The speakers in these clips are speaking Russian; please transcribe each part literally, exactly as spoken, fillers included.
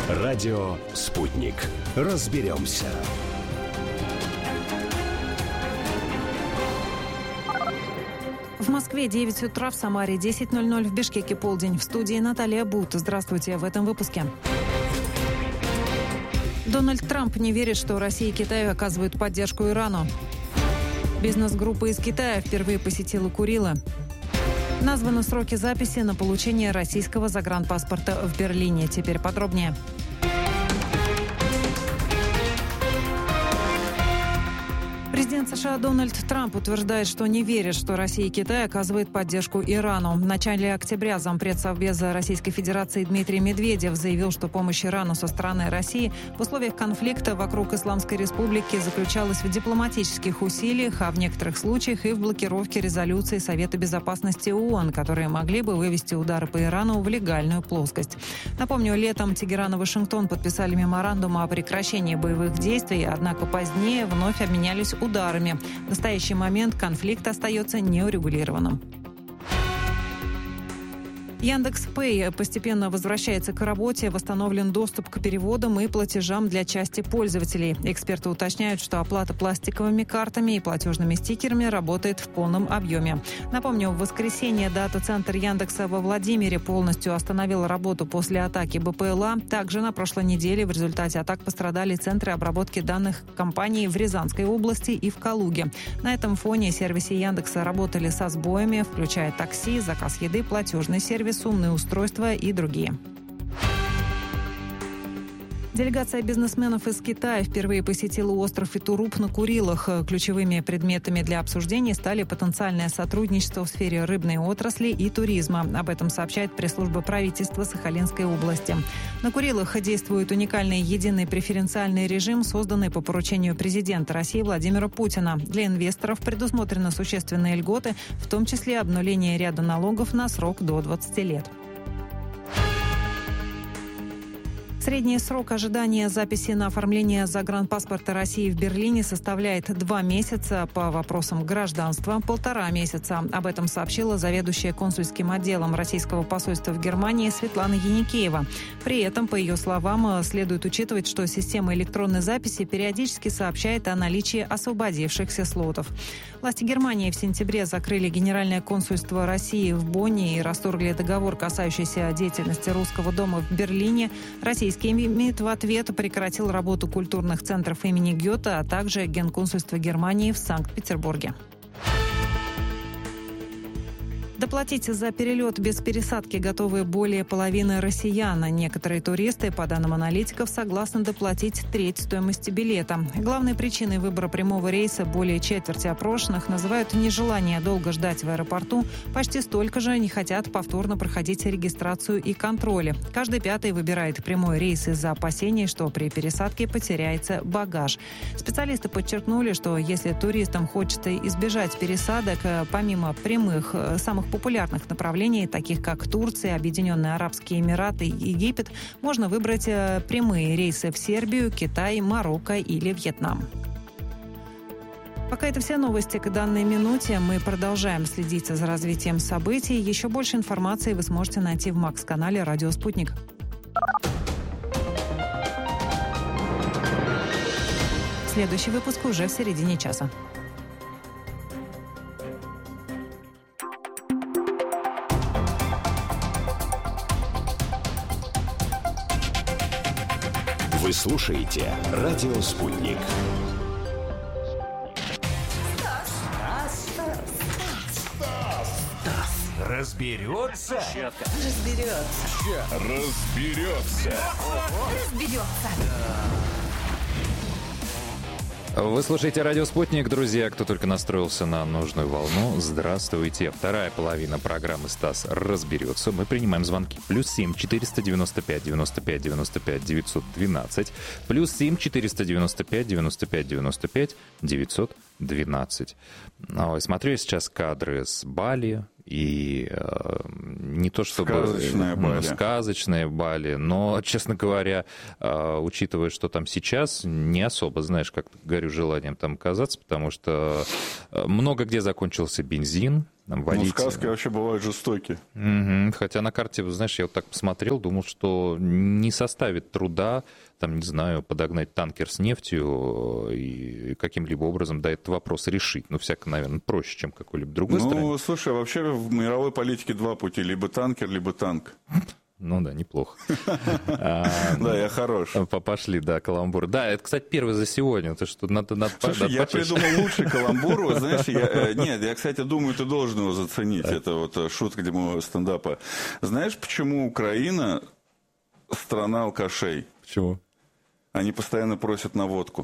Радио «Спутник». Разберемся. В Москве девять утра, в Самаре десять ноль ноль, в Бишкеке полдень. В студии Наталья Бут. Здравствуйте в этом выпуске. Дональд Трамп не верит, что Россия и Китай оказывают поддержку Ирану. Бизнес-группа из Китая впервые посетила Курилы. Названы сроки записи на получение российского загранпаспорта в Берлине. Теперь подробнее. Президент США Дональд Трамп утверждает, что не верит, что Россия и Китай оказывают поддержку Ирану. В начале октября зампред Совбеза Российской Федерации Дмитрий Медведев заявил, что помощь Ирану со стороны России в условиях конфликта вокруг Исламской Республики заключалась в дипломатических усилиях, а в некоторых случаях и в блокировке резолюции Совета Безопасности ООН, которые могли бы вывести удары по Ирану в легальную плоскость. Напомню, летом Тегеран и Вашингтон подписали меморандум о прекращении боевых действий, однако позднее вновь обменялись ударами. Ударами. В настоящий момент конфликт остается неурегулированным. Яндекс.Пэй постепенно возвращается к работе, восстановлен доступ к переводам и платежам для части пользователей. Эксперты уточняют, что оплата пластиковыми картами и платежными стикерами работает в полном объеме. Напомню, в воскресенье дата-центр Яндекса во Владимире полностью остановил работу после атаки БПЛА. Также на прошлой неделе в результате атак пострадали центры обработки данных компаний в Рязанской области и в Калуге. На этом фоне сервисы Яндекса работали со сбоями, включая такси, заказ еды, платежный сервис, умные устройства и другие. Делегация бизнесменов из Китая впервые посетила остров Итуруп на Курилах. Ключевыми предметами для обсуждения стали потенциальное сотрудничество в сфере рыбной отрасли и туризма. Об этом сообщает пресс-служба правительства Сахалинской области. На Курилах действует уникальный единый преференциальный режим, созданный по поручению президента России Владимира Путина. Для инвесторов предусмотрены существенные льготы, в том числе обнуление ряда налогов на срок до двадцати лет. Средний срок ожидания записи на оформление загранпаспорта России в Берлине составляет два месяца, по вопросам гражданства – полтора месяца. Об этом сообщила заведующая консульским отделом российского посольства в Германии Светлана Яникеева. При этом, по ее словам, следует учитывать, что система электронной записи периодически сообщает о наличии освободившихся слотов. Власти Германии в сентябре закрыли Генеральное консульство России в Бонне и расторгли договор, касающийся деятельности Русского дома в Берлине. Российский МИД в ответ прекратил работу культурных центров имени Гёте, а также Генконсульства Германии в Санкт-Петербурге. Доплатить за перелет без пересадки готовы более половины россиян. Некоторые туристы, по данным аналитиков, согласны доплатить треть стоимости билета. Главной причиной выбора прямого рейса более четверти опрошенных называют нежелание долго ждать в аэропорту. Почти столько же не хотят повторно проходить регистрацию и контроли. Каждый пятый выбирает прямой рейс из-за опасений, что при пересадке потеряется багаж. Специалисты подчеркнули, что если туристам хочется избежать пересадок, помимо прямых, самых популярных направлений, таких как Турция, Объединенные Арабские Эмираты и Египет, можно выбрать прямые рейсы в Сербию, Китай, Марокко или Вьетнам. Пока это все новости к данной минуте. Мы продолжаем следить за развитием событий. Еще больше информации вы сможете найти в Макс-канале «Радио Спутник». Следующий выпуск уже в середине часа. Вы слушаете «Радио Спутник». Разберется? Разберется. Разберется. Разберется. Вы слушаете «Радио Спутник», друзья, кто только настроился на нужную волну. Здравствуйте. Вторая половина программы «Стас разберется». Мы принимаем звонки. Плюс семь четыреста девяносто пять девяносто пять девяносто пять девятьсот двенадцать. Плюс семь четыреста девяносто пять девяносто пять девяносто пять девятьсот двенадцать. Ой, смотрю я сейчас кадры с Бали. И э, не то чтобы сказочная Бали. сказочные Бали, но, честно говоря, э, учитывая, что там сейчас, не особо, знаешь, как горю желанием там оказаться, потому что много где закончился бензин. валить. Ну, сказки вообще бывают жестокие. Угу. Хотя на карте, знаешь, я вот так посмотрел, думал, что не составит труда, там, не знаю, подогнать танкер с нефтью и каким-либо образом, да, этот вопрос решить. Ну, всяко, наверное, проще, чем какой-либо другой ну, стране. Ну, слушай, вообще в мировой политике два пути. Либо танкер, либо танк. Ну да, неплохо. Да, я хорош. Пошли, да, каламбур. Да, это, кстати, первый за сегодня. Ты что, надо, надо, Слушай, надо я почаще. придумал лучший каламбур. Знаешь, я, нет, я, кстати, думаю, ты должен его заценить. Это вот шутка для моего стендапа. Знаешь, почему Украина страна алкашей? Почему? Они постоянно просят на водку.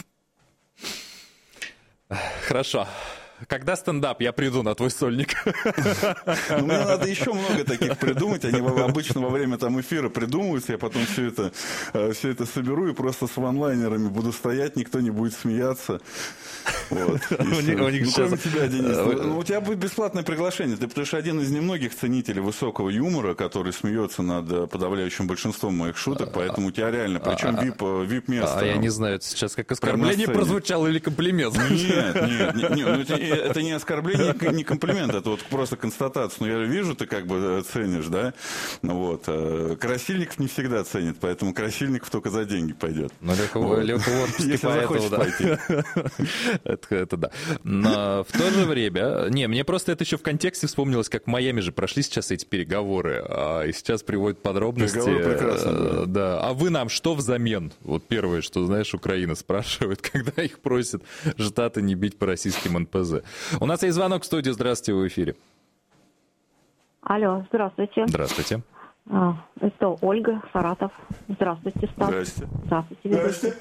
Хорошо. Когда стендап, я приду на твой сольник. Ну, мне надо еще много таких придумать. Они обычно во время там эфира придумываются. Я потом все это, все это соберу и просто с ванлайнерами буду стоять, никто не будет смеяться. Вот. У них, у них ну, сейчас... кроме тебя, Денис. Ну, у тебя будет бесплатное приглашение. Ты потому что один из немногих ценителей высокого юмора, который смеется над подавляющим большинством моих шуток, поэтому у тебя реально, причем вип-место. А я не знаю, это сейчас как оскорбление прозвучало или комплимент? Нет, нет, нет, нет ну, это не оскорбление, не комплимент, это вот просто констатация. Ну, я вижу, ты как бы ценишь, да? Вот. Красильников не всегда ценят, поэтому Красильников только за деньги пойдет. Ну, если захочешь пойти. Это, это да. Но в то же время... Не, мне просто это еще в контексте вспомнилось, как в Майами же прошли сейчас эти переговоры, а, и сейчас приводят подробности. Переговоры прекрасно, да. Да. А вы нам что взамен? Вот первое, что, знаешь, Украина спрашивает, когда их просят Штаты не бить по российским эн пэ зэ. У нас есть звонок в студию. Здравствуйте, вы в эфире. Алло, здравствуйте. Здравствуйте. А, это Ольга, Саратов. Здравствуйте, Стас. Здрасте. Здравствуйте, ведущий.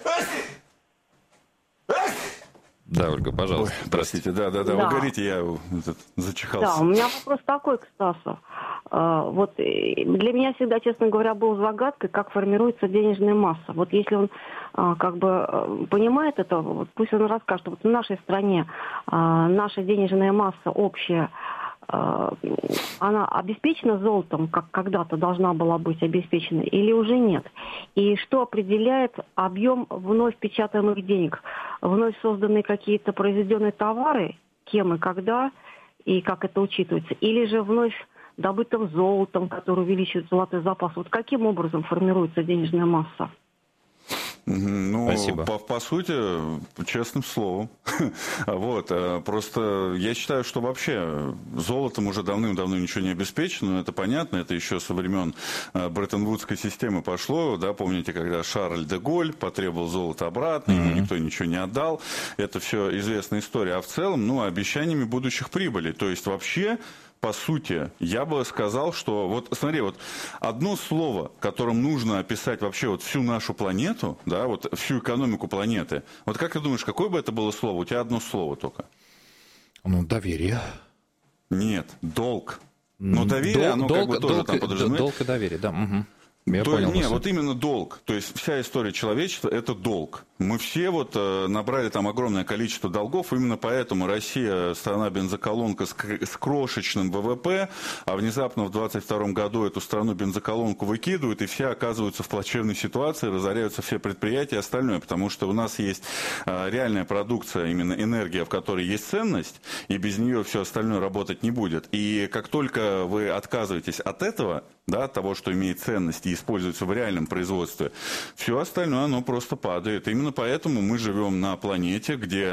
Да, Ольга, пожалуйста. Ой, простите, да, да, да, да. Вы говорите, я этот, зачехался. Да, у меня вопрос такой к Стасу. А, вот для меня всегда, честно говоря, был загадкой, как формируется денежная масса. Вот если он а, как бы понимает это, вот пусть он расскажет. Вот в нашей стране а, наша денежная масса общая, а, она обеспечена золотом, как когда-то должна была быть обеспечена, или уже нет? И что определяет объем вновь печатаемых денег? Вновь созданные какие-то произведенные товары, кем и когда, и как это учитывается? Или же вновь добытым золотом, который увеличивает золотой запас? Вот каким образом формируется денежная масса? Ну, Спасибо. По, по сути, честным словом. Вот, просто я считаю, что вообще золотом уже давным-давно ничего не обеспечено, это понятно, это еще со времен Бреттон-Вудской системы пошло, да, помните, когда Шарль де Голль потребовал золото обратно, ему никто ничего не отдал, это все известная история, а в целом, ну, обещаниями будущих прибылей, то есть вообще... По сути, я бы сказал, что вот смотри, вот одно слово, которым нужно описать вообще вот всю нашу планету, да, вот всю экономику планеты. Вот как ты думаешь, какое бы это было слово? У тебя одно слово только. Ну, доверие. Нет, долг. Но доверие, Дол, оно долг, как бы тоже долг, там подразумевает. Долг и доверие, да. Угу. Я То, понял, не, мысль. вот именно долг. То есть вся история человечества – это долг. Мы все вот э, набрали там огромное количество долгов, именно поэтому Россия – страна-бензоколонка с, с крошечным вэ вэ пэ, а внезапно в двадцать втором году эту страну-бензоколонку выкидывают, и все оказываются в плачевной ситуации, разоряются все предприятия и остальное, потому что у нас есть э, реальная продукция, именно энергия, в которой есть ценность, и без нее все остальное работать не будет. И как только вы отказываетесь от этого, да, от того, что имеет ценность и используется в реальном производстве, все остальное, оно просто падает. Именно поэтому мы живем на планете, где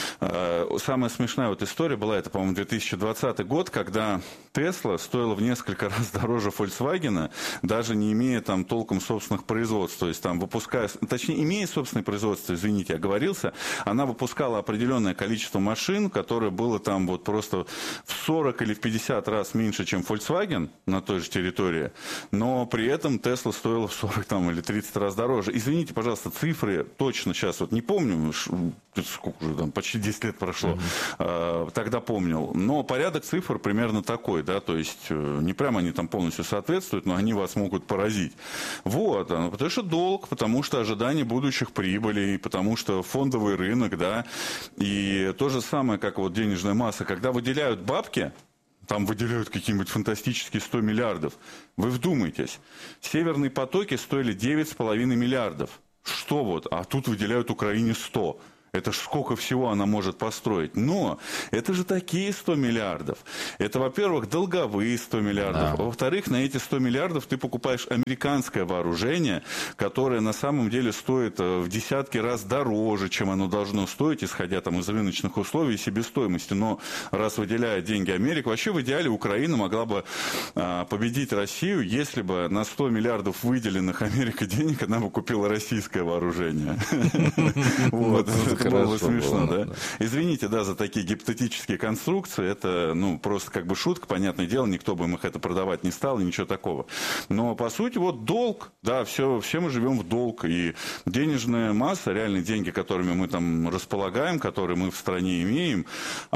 э, самая смешная вот история была, это, по-моему, две тысячи двадцатый год, когда Тесла стоила в несколько раз дороже Volkswagen, даже не имея там толком собственных производств. То есть там выпуская, точнее, имея собственное производство, извините, оговорился, она выпускала определенное количество машин, которое было там вот просто в сорок или в пятьдесят раз меньше, чем Volkswagen на той же территории, но при этом Тесла стоила в сорок там, или тридцать раз дороже. Извините, пожалуйста, цифры точно сейчас вот не помню, сколько уже там, почти десять лет прошло, mm-hmm. тогда помнил. Но порядок цифр примерно такой, да, то есть не прямо они там полностью соответствуют, но они вас могут поразить. Вот, потому что долг, потому что ожидание будущих прибылей, потому что фондовый рынок, да, и то же самое, как вот денежная масса, когда выделяют бабки, там выделяют какие-нибудь фантастические сто миллиардов. Вы вдумайтесь, северные потоки стоили девять с половиной миллиардов. Что вот? А тут выделяют Украине сто. Это ж сколько всего она может построить. Но это же такие сто миллиардов. Это, во-первых, долговые сто миллиардов. Да. А во-вторых, на эти сто миллиардов ты покупаешь американское вооружение, которое на самом деле стоит в десятки раз дороже, чем оно должно стоить, исходя там из рыночных условий и себестоимости. Но раз выделяет деньги Америка, вообще в идеале Украина могла бы а, победить Россию, если бы на сто миллиардов выделенных Америкой денег она бы купила российское вооружение. Вот. Это было бы смешно, да? Извините, да, за такие гипотетические конструкции. Это, ну, просто как бы шутка, понятное дело, никто бы им их это продавать не стал, и ничего такого. Но, по сути, вот долг, да, все, все мы живем в долг. И денежная масса, реальные деньги, которыми мы там располагаем, которые мы в стране имеем,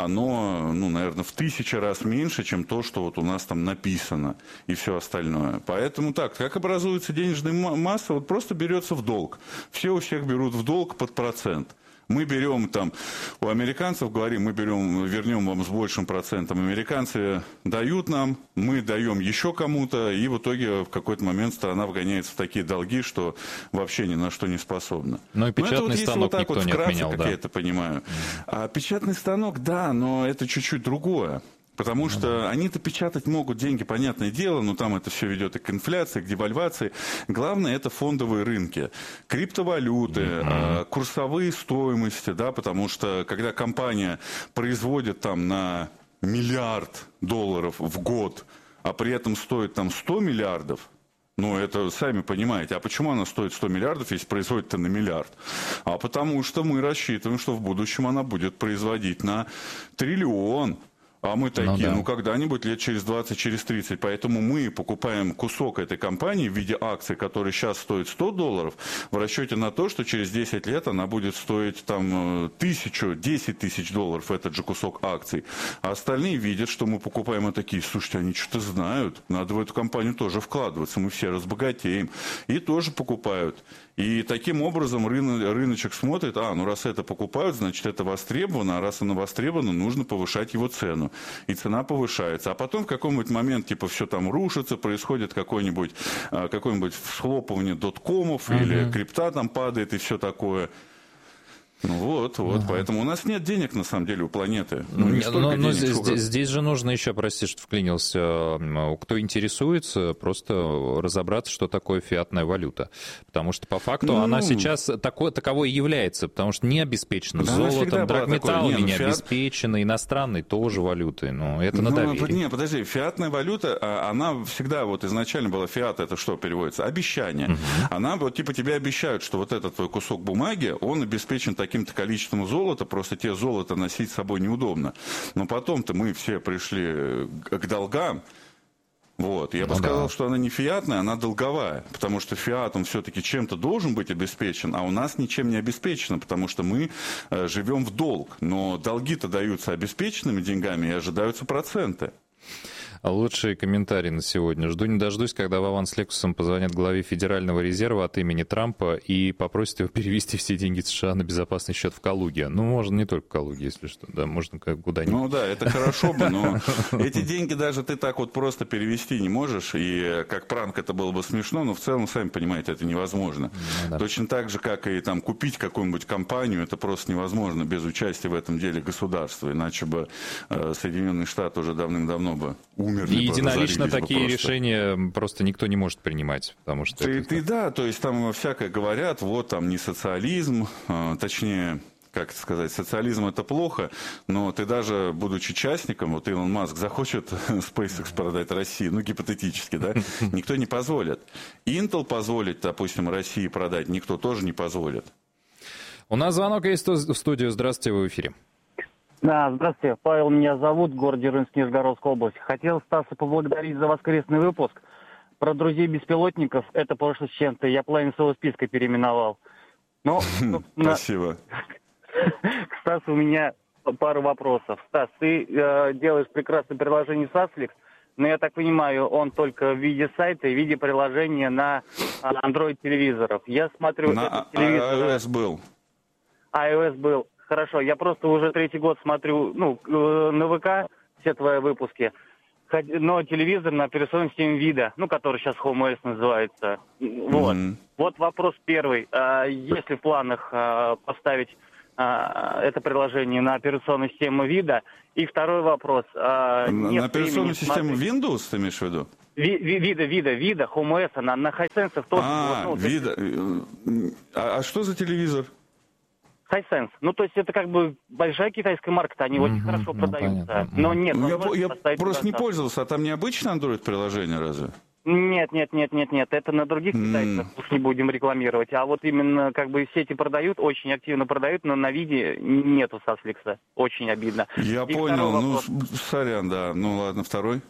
оно, ну, наверное, в тысячи раз меньше, чем то, что вот у нас там написано и все остальное. Поэтому так, как образуется денежная масса, вот просто берется в долг. Все у всех берут в долг под процент. Мы берем там, у американцев говорим, мы берем, вернем вам с большим процентом. Американцы дают нам, мы даем еще кому-то, и в итоге в какой-то момент страна вгоняется в такие долги, что вообще ни на что не способна. Ну и печатный вот станок вот никто вот не вкратце, отменял, как да. я это понимаю. А печатный станок, да, но это чуть-чуть другое. Потому что они-то печатать могут деньги, понятное дело, но там это все ведет и к инфляции, к девальвации. Главное, это фондовые рынки, криптовалюты, mm-hmm. курсовые стоимости, да, потому что когда компания производит там на миллиард долларов в год, а при этом стоит там сто миллиардов, ну, это сами понимаете. А почему она стоит сто миллиардов, если производит-то на миллиард? А потому что мы рассчитываем, что в будущем она будет производить на триллион. А мы такие, ну, да. ну когда-нибудь лет через двадцать, через тридцать. Поэтому мы покупаем кусок этой компании в виде акций, которые сейчас стоят сто долларов, в расчете на то, что через десять лет она будет стоить там тысячу, десять тысяч долларов, этот же кусок акций. А остальные видят, что мы покупаем, и такие, слушайте, они что-то знают, надо в эту компанию тоже вкладываться, мы все разбогатеем. И тоже покупают. И таким образом рынок, рыночек смотрит, а, ну раз это покупают, значит это востребовано, а раз оно востребовано, нужно повышать его цену. И цена повышается. А потом в какой-нибудь момент, типа, все там рушится, происходит какое-нибудь, какое-нибудь всхлопывание доткомов, uh-huh. или крипта там падает и все такое. Ну вот, вот, ага. Поэтому у нас нет денег, на самом деле, у планеты. Ну, не но, но денег, здесь, сколько... здесь же нужно еще, прости, что вклинился, кто интересуется, просто разобраться, что такое фиатная валюта. Потому что, по факту, ну, она сейчас такой, таковой и является, потому что не обеспечена да, золотом, драгметаллами не, не фиат... обеспечена, иностранной тоже валютой. Ну, это на доверие. Ну, не, подожди, фиатная валюта, она всегда, вот изначально была фиат, это что переводится? Обещание. Угу. Она, вот, типа, тебе обещают, что вот этот твой кусок бумаги, он обеспечен таким каким-то количеством золота, просто те золото носить с собой неудобно. Но потом-то мы все пришли к долгам. Вот. Я ну, бы сказал, да. что она не фиатная, она долговая, потому что фиат, он все-таки чем-то должен быть обеспечен, а у нас ничем не обеспечено, потому что мы э, живем в долг. Но долги-то даются обеспеченными деньгами и ожидаются проценты. Лучший комментарий на сегодня. Жду не дождусь, когда Вован с Лексусом позвонят главе Федерального резерва от имени Трампа и попросят его перевести все деньги США на безопасный счет в Калуге. Ну, можно не только в Калуге, если что, да, можно как куда-нибудь. Ну да, это хорошо бы, но эти деньги даже ты так вот просто перевести не можешь, и как пранк это было бы смешно, но в целом, сами понимаете, это невозможно. Ну, да. Точно так же, как и там купить какую-нибудь компанию, это просто невозможно без участия в этом деле государства, иначе бы э, Соединенные Штаты уже давным-давно бы умерли. И единолично такие просто. решения просто никто не может принимать, потому что... Ты, это... ты да, то есть там всякое говорят, вот там не социализм, э, точнее... Как это сказать, социализм это плохо, но ты даже, будучи частником, вот Илон Маск захочет SpaceX продать России, ну, гипотетически, да, никто не позволит. Intel позволит, допустим, России продать, никто тоже не позволит. У нас звонок есть в студию. Здравствуйте, вы в эфире. Да, здравствуйте. Павел меня зовут, город Рыбинск, Нижегородская область. Хотел Стаса поблагодарить за воскресный выпуск. Про друзей-беспилотников это пошло с чем-то. Я половину своего списка переименовал. Но, Спасибо. К Стасу у меня пару вопросов. Стас, ты э, делаешь прекрасное приложение Saslix, но я так понимаю, он только в виде сайта и в виде приложения на Android-телевизоров. Я смотрю... На iOS был. iOS был. Хорошо, я просто уже третий год смотрю, ну, на ВК все твои выпуски, но телевизор на операционной системе вида, ну, который сейчас HomeOS называется. Вот. Mm-hmm. Вот вопрос первый. А есть ли в планах а, поставить это приложение на операционную систему ВИДа. И второй вопрос. На, на операционную систему смотреть... Windows, ты имеешь в виду? Ви, ви, вида, вида, вида, Home о эс, на, на Hisense тоже. А, ну, вида. А, а что за телевизор? Hisense. Ну, то есть это как бы большая китайская марка, они mm-hmm, очень хорошо ну, продаются. Понятно. Но нет, ну, я, я просто туда не пользовался, а там необычное Android-приложение разве? Нет, нет, нет, нет, нет, это на других Mm. китайцев уж не будем рекламировать. А вот именно как бы сети продают, очень активно продают, но на виде нету Сасликса. Очень обидно. Я И понял, ну, сорян, да. Ну, ладно, второй.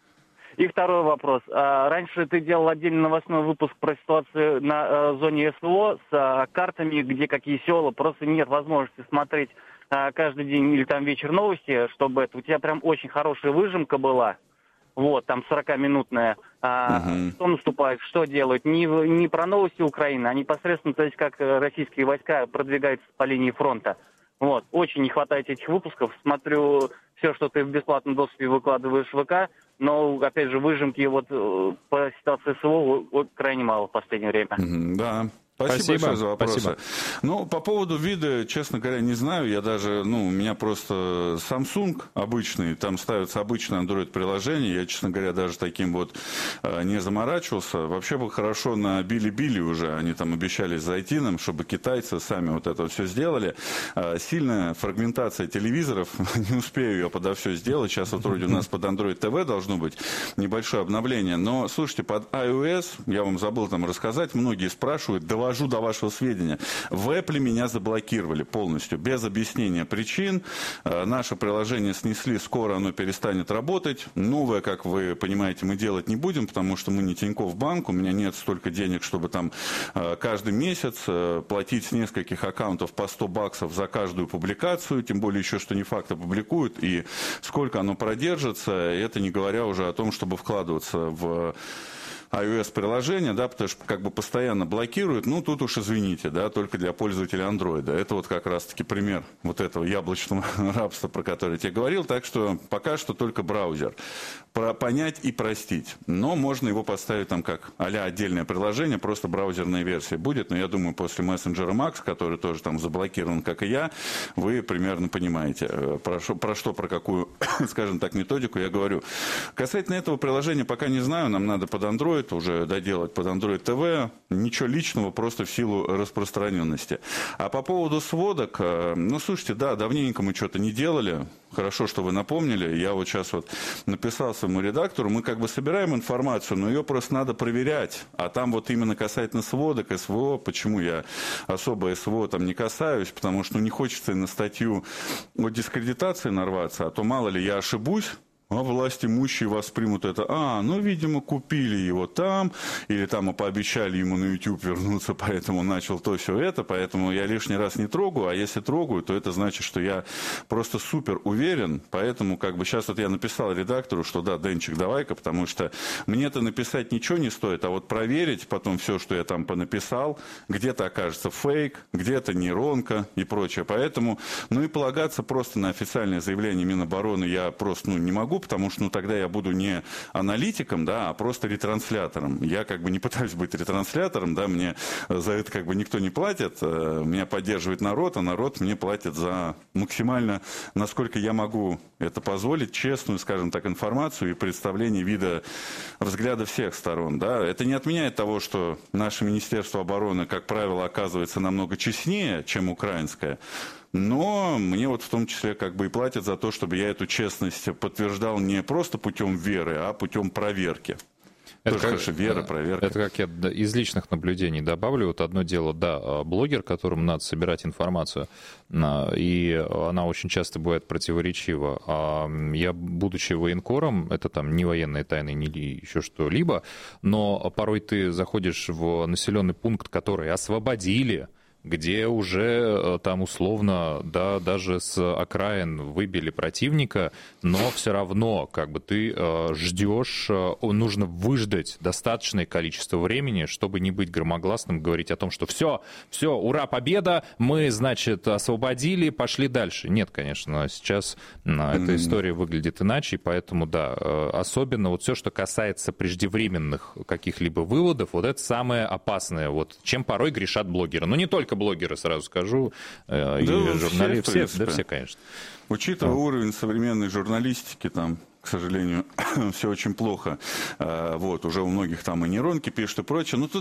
И второй вопрос. А, раньше ты делал отдельный новостной выпуск про ситуацию на а, зоне СВО с а, картами, где какие села. Просто нет возможности смотреть а, каждый день или там вечер новости, чтобы это... У тебя прям очень хорошая выжимка была. Вот, там сорокаминутная. А, uh-huh. Что наступает, что делают? Не, не про новости Украины, а непосредственно, то есть как российские войска продвигаются по линии фронта. Вот, очень не хватает этих выпусков. Смотрю все, что ты в бесплатном доступе выкладываешь в ВК, но, опять же, выжимки вот по ситуации СВО вот, крайне мало в последнее время. Uh-huh, да. Спасибо, Спасибо большое за вопросы. Спасибо. Ну, по поводу вида, честно говоря, не знаю. Я даже, ну, у меня просто Samsung обычный, там ставится обычное Android-приложение. Я, честно говоря, даже таким вот э, не заморачивался. Вообще бы хорошо на Билибили уже. Они там обещались зайти нам, чтобы китайцы сами вот это все сделали. Э, сильная фрагментация телевизоров. Не успею я подо все сделать. Сейчас вот вроде у нас под Android ти ви должно быть небольшое обновление. Но, слушайте, под iOS, я вам забыл там рассказать, многие спрашивают, довожу до вашего сведения. В Apple меня заблокировали полностью, без объяснения причин. Наше приложение снесли, скоро оно перестанет работать. Новое, как вы понимаете, мы делать не будем, потому что мы не Тинькофф банк, у меня нет столько денег, чтобы там каждый месяц платить с нескольких аккаунтов по сто баксов за каждую публикацию, тем более еще, что не факт опубликуют, и сколько оно продержится, это не говоря уже о том, чтобы вкладываться в iOS-приложение, да, потому что как бы постоянно блокируют, ну, тут уж извините, да, только для пользователей Android. Это вот как раз-таки пример вот этого яблочного рабства, про который я тебе говорил, так что пока что только браузер. Про понять и простить. Но можно его поставить там как а-ля отдельное приложение, просто браузерная версия будет, но я думаю, после мессенджера Max, который тоже там заблокирован, как и я, вы примерно понимаете, про что, про, что, про какую, скажем так, методику я говорю. Касательно этого приложения пока не знаю, нам надо под Android уже доделать под Android ти ви, ничего личного, просто в силу распространенности. А по поводу сводок, ну, слушайте, да, давненько мы что-то не делали, хорошо, что вы напомнили, я вот сейчас вот написал своему редактору, мы как бы собираем информацию, но ее просто надо проверять, а там вот именно касательно сводок, СВО, почему я особо СВО там не касаюсь, потому что ну, не хочется на статью о дискредитации нарваться, а то мало ли я ошибусь, а власть имущие воспримут это. А, ну, видимо, купили его там, или там пообещали ему на YouTube вернуться, поэтому начал то все это, поэтому я лишний раз не трогаю, а если трогаю, то это значит, что я просто супер уверен, поэтому как бы сейчас вот я написал редактору, что да, Денчик, давай-ка, потому что мне-то написать ничего не стоит, а вот проверить потом все, что я там понаписал, где-то окажется фейк, где-то нейронка и прочее, поэтому, ну и полагаться просто на официальное заявление Минобороны я просто, ну, не могу, потому что ну, тогда я буду не аналитиком, да, а просто ретранслятором. Я как бы не пытаюсь быть ретранслятором, да, мне за это как бы никто не платит, меня поддерживает народ, а народ мне платит за максимально, насколько я могу это позволить, честную, скажем так, информацию и представление вида взгляда всех сторон, да. Это не отменяет того, что наше Министерство обороны, как правило, оказывается намного честнее, чем украинское. Но мне вот в том числе как бы и платят за то, чтобы я эту честность подтверждал не просто путем веры, а путем проверки. Это Тоже, как, конечно, вера, проверка. Это как я из личных наблюдений добавлю. Вот одно дело, да, блогер, которому надо собирать информацию, и она очень часто бывает противоречива. А я, будучи военкором, это там не военные тайны, не еще что-либо, но порой ты заходишь в населенный пункт, который освободили, где уже там условно, да, даже с окраин выбили противника, но все равно как бы ты э, ждешь, э, нужно выждать достаточное количество времени, чтобы не быть громогласным, говорить о том, что все, все, ура, победа, мы, значит, освободили, пошли дальше. Нет, конечно, сейчас э, mm-hmm. эта история выглядит иначе, поэтому, да, э, особенно вот все, что касается преждевременных каких-либо выводов, вот это самое опасное, вот чем порой грешат блогеры. Но не только только блогеры, сразу скажу, э, и Да, журналисты. все, Все, да, все, конечно. Учитывая А. уровень современной журналистики, там, к сожалению, все очень плохо. Вот, уже у многих там и нейронки пишут и прочее. Но тут